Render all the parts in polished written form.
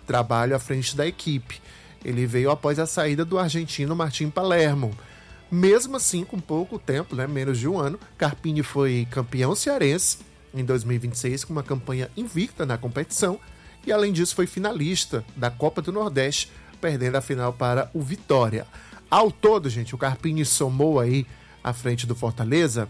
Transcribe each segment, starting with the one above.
trabalho à frente da equipe. Ele veio após a saída do argentino Martim Palermo. Mesmo assim, com pouco tempo, né, menos de um ano, Carpini foi campeão cearense em 2026 com uma campanha invicta na competição e, além disso, foi finalista da Copa do Nordeste, perdendo a final para o Vitória. Ao todo, gente, o Carpini somou aí à frente do Fortaleza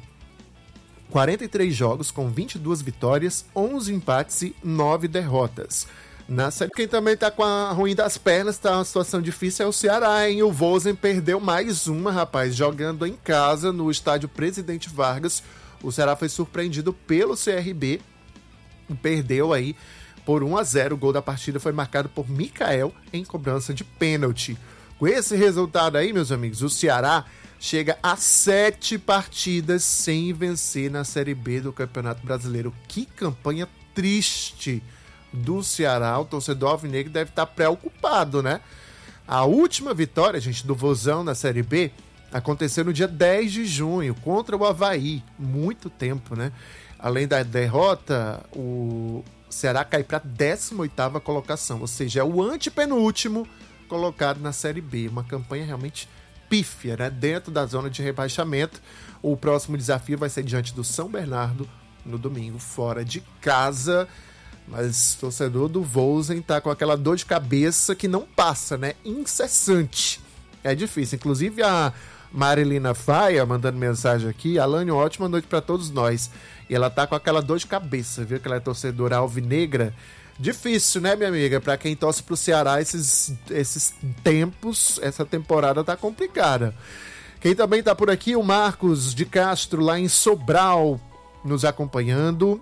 43 jogos com 22 vitórias, 11 empates e 9 derrotas. Na série, quem também tá com a ruim das pernas, tá uma situação difícil, é o Ceará, hein? O Vozen perdeu mais uma, rapaz, jogando em casa no estádio Presidente Vargas. O Ceará foi surpreendido pelo CRB e perdeu aí por 1-0. O gol da partida foi marcado por Mikael em cobrança de pênalti. Com esse resultado aí, meus amigos, o Ceará chega a 7 partidas sem vencer na Série B do Campeonato Brasileiro. Que campanha triste do Ceará. O torcedor alvinegro deve estar preocupado, né? A última vitória, gente, do Vozão na Série B aconteceu no dia 10 de junho contra o Avaí. Muito tempo, né? Além da derrota, o Ceará cai para a 18ª colocação, ou seja, é o antepenúltimo colocado na Série B. Uma campanha realmente pífia, né? Dentro da zona de rebaixamento. O próximo desafio vai ser diante do São Bernardo no domingo, fora de casa. Mas o torcedor do Vozen tá com aquela dor de cabeça que não passa, né? Incessante. É difícil. Inclusive a Marilina Faia mandando mensagem aqui. Alane, ótima noite para todos nós. E ela tá com aquela dor de cabeça, viu? Que ela é torcedora alvinegra. Difícil, né, minha amiga? Para quem torce pro Ceará, esses tempos, essa temporada tá complicada. Quem também tá por aqui, o Marcos de Castro, lá em Sobral, nos acompanhando.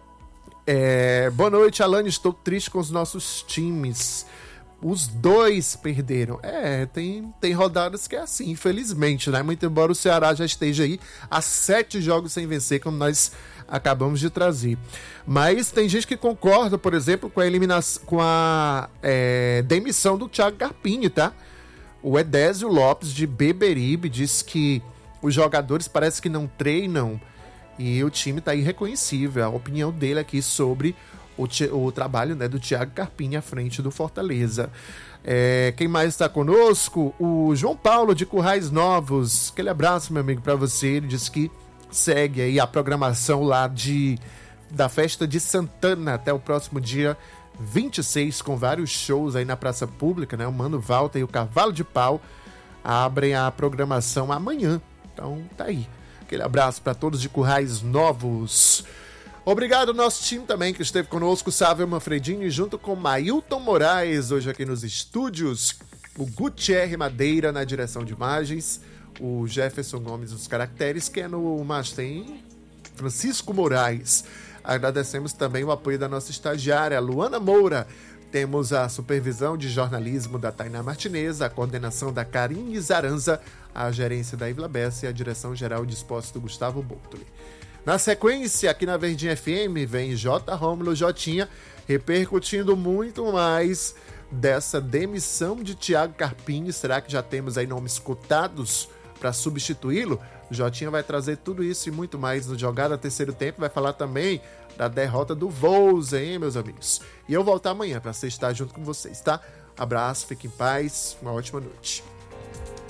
Boa noite, Alane. Estou triste com os nossos times. Os dois perderam. Tem rodadas que é assim, infelizmente, né? Muito embora o Ceará já esteja aí há 7 jogos sem vencer, como nós acabamos de trazer. Mas tem gente que concorda, por exemplo, com a demissão do Thiago Carpini, tá? O Edésio Lopes, de Beberibe, diz que os jogadores parece que não treinam e o time tá irreconhecível. A opinião dele aqui sobre o trabalho, né, do Thiago Carpini à frente do Fortaleza. Quem mais está conosco? O João Paulo, de Currais Novos. Aquele abraço, meu amigo, para você. Ele diz que segue aí a programação lá da festa de Santana até o próximo dia 26, com vários shows aí na praça pública, né? O Mano Walter e o Cavalo de Pau abrem a programação amanhã. Então tá aí. Aquele abraço para todos de Currais Novos. Obrigado ao nosso time também que esteve conosco, Sávio Manfredini, junto com Mailton Moraes, hoje aqui nos estúdios, o Gutierre Madeira na direção de imagens, o Jefferson Gomes nos caracteres, que é no Master, Francisco Moraes. Agradecemos também o apoio da nossa estagiária, Luana Moura. Temos a supervisão de jornalismo da Tainá Martinez, a coordenação da Karine Zaranza, a gerência da Ivla Bessa e a direção geral de esportes do Gustavo Bortoli. Na sequência, aqui na Verdinha FM, vem J. Rômulo Jotinha, repercutindo muito mais dessa demissão de Thiago Carpini. Será que já temos aí nomes cotados para substituí-lo? O Jotinha vai trazer tudo isso e muito mais no Jogada Terceiro Tempo. Vai falar também da derrota do Vozen, hein, meus amigos? E eu volto amanhã para estar junto com vocês, tá? Abraço, fique em paz, uma ótima noite.